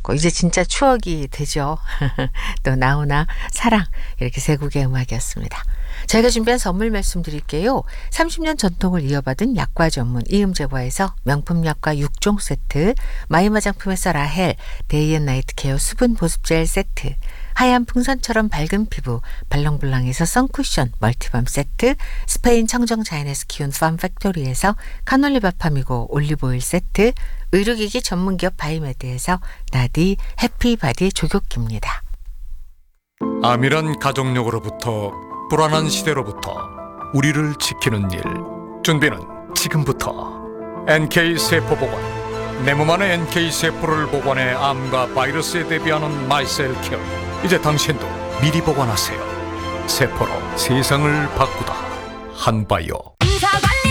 들었고 이제 진짜 추억이 되죠. 또 나훈아 사랑 이렇게 세 곡의 음악이었습니다. 저희가 준비한 선물 말씀드릴게요. 30년 전통을 이어받은 약과 전문 이음제과에서 명품 약과 6종 세트, 마이마 장품에서 라헬 데이앤나이트 케어 수분 보습젤 세트, 하얀 풍선처럼 밝은 피부 발랑블랑에서 선쿠션 멀티밤 세트, 스페인 청정 자연에서 키운 팜팩토리에서 카놀리 바팜이고 올리브오일 세트, 의료기기 전문기업 바이메드에서 나디 해피바디 조격기입니다. 암이란 가족력으로부터 불안한 시대로부터 우리를 지키는 일, 준비는 지금부터. NK세포보관, 내 몸 안에 NK세포를 보관해 암과 바이러스에 대비하는 마이셀케어. 이제 당신도 미리 보관하세요. 세포로 세상을 바꾸다. 한바이오.